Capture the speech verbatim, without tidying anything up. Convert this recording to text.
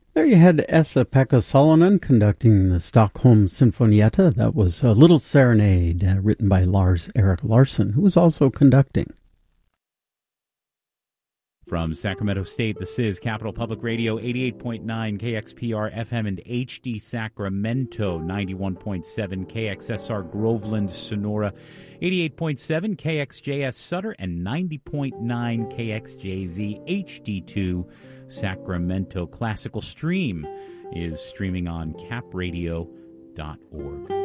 There you had Esa-Pekka Salonen conducting the Stockholm Sinfonietta. That was a Little Serenade, uh, written by Lars-Erik Larsson, who was also conducting. From Sacramento State, this is Capital Public Radio, eighty-eight point nine K X P R F M and H D Sacramento, ninety-one point seven K X S R Groveland, Sonora, eighty-eight point seven K X J S Sutter, and ninety point nine K X J Z H D two Sacramento. Classical Stream is streaming on cap radio dot org.